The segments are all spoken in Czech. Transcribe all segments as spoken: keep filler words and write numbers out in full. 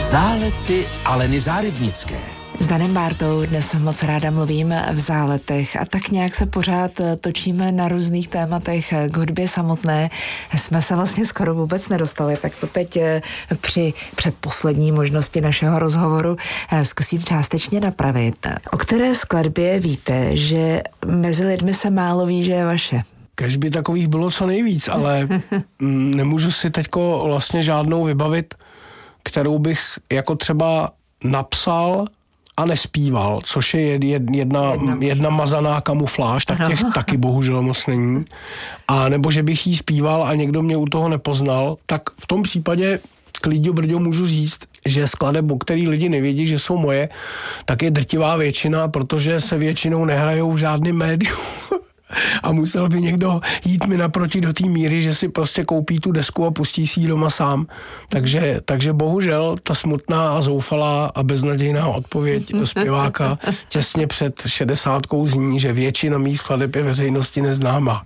Zálety Aleny Zárybnické. S Danem Bártou dnes moc ráda mluvím v záletech a tak nějak se pořád točíme na různých tématech k hudbě samotné. Jsme se vlastně skoro vůbec nedostali, tak to teď při předposlední možnosti našeho rozhovoru zkusím částečně napravit. O které skladbě víte, že mezi lidmi se málo ví, že je vaše? Kež by takových bylo co nejvíc, ale nemůžu si teďko vlastně žádnou vybavit, kterou bych jako třeba napsal a nespíval, což je jedna, jedna mazaná kamufláž, tak těch taky bohužel moc není. A nebo že bych jí zpíval a někdo mě u toho nepoznal, tak v tom případě klidně brďo můžu říct, že skladeb, o který lidi nevědí, že jsou moje, tak je drtivá většina, protože se většinou nehrajou v žádném médiu. A musel by někdo jít mi naproti do té míry, že si prostě koupí tu desku a pustí si ji doma sám. Takže, takže bohužel ta smutná a zoufalá a beznadějná odpověď zpěváka těsně před šedesátkou zní, že většina mých skladeb je veřejnosti neznámá.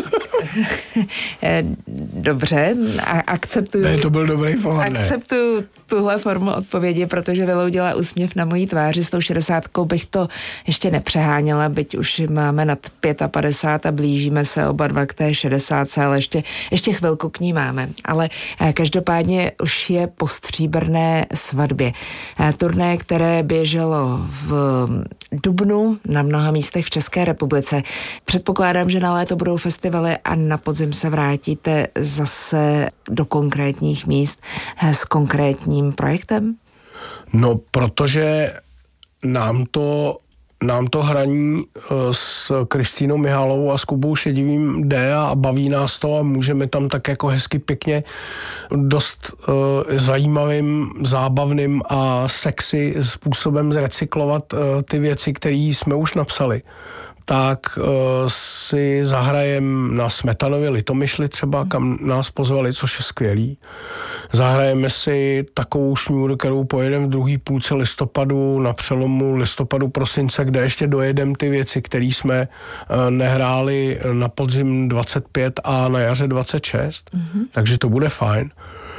Dobře, a akceptuju. Ne, to byl dobrý pohod, ne. Akceptuju tuhle formu odpovědi, protože vyloudila úsměv na mojí tváři. S tou šedesátkou bych to ještě nepřeháněla, byť už máme nad padesát pět a blížíme se oba dva k té šedesátce, ale ještě, ještě chvilku k ní máme. Ale každopádně už je po stříbrné svatbě. Turné, které běželo v dubnu na mnoha místech v České republice. Předpokládám, že na léto budou festivaly a na podzim se vrátíte zase do konkrétních míst s konkrétním projektem? No, protože nám to, nám to hraní s Kristýnou Mihalovou a s Kubou Šedivým jde a baví nás to a můžeme tam tak jako hezky pěkně dost uh, zajímavým, zábavným a sexy způsobem zrecyklovat uh, ty věci, které jsme už napsali. Tak uh, si zahrajem na Smetanově Litomyšli třeba, kam nás pozvali, což je skvělý. Zahrajeme si takovou šňůru, kterou pojedeme v druhé půlce listopadu, na přelomu listopadu, prosince, kde ještě dojedeme ty věci, které jsme uh, nehráli na podzim dvacet pět a na jaře dvacet šest. Mm-hmm. Takže to bude fajn.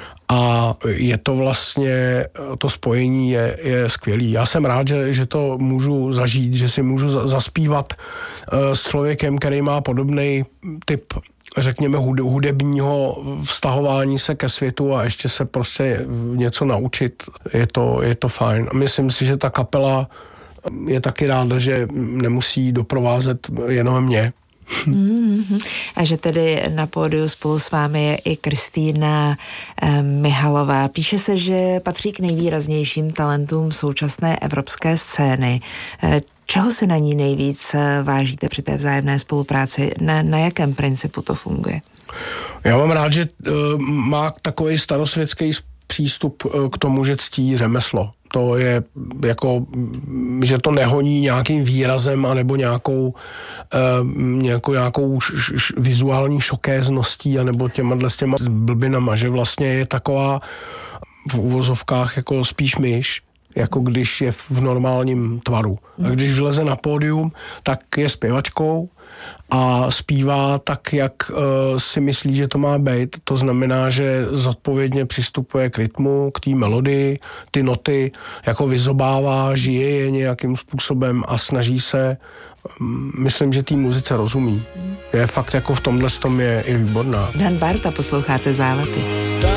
A je to vlastně, to spojení je, je skvělý. Já jsem rád, že, že to můžu zažít, že si můžu za, zaspívat uh, s člověkem, který má podobný typ, řekněme, hudebního vztahování se ke světu a ještě se prostě něco naučit. Je to, je to fajn. Myslím si, že ta kapela je taky ráda, že nemusí doprovázet jenom mě. Mm-hmm. A že tedy na pódiu spolu s vámi je i Kristýna eh, Mihalová. Píše se, že patří k nejvýraznějším talentům současné evropské scény. Eh, čeho si na ní nejvíc vážíte při té vzájemné spolupráci? Na, na jakém principu to funguje? Já mám rád, že uh, má takový starosvětský přístup uh, k tomu, že ctí řemeslo. To je jako, že to nehoní nějakým výrazem anebo nějakou, uh, nějakou, nějakou š, š, vizuální šokézností anebo těma s těma blbinama, že vlastně je taková v uvozovkách jako spíš myš, jako když je v normálním tvaru. A když vyleze na pódium, tak je zpěvačkou a zpívá tak, jak uh, si myslí, že to má být. To znamená, že zodpovědně přistupuje k rytmu, k té melodii, ty noty jako vyzobává, žije je nějakým způsobem a snaží se, um, myslím, že té muzice rozumí. Je fakt jako v tomhle tom je, je výborná. Dan Bárta, posloucháte Zálety.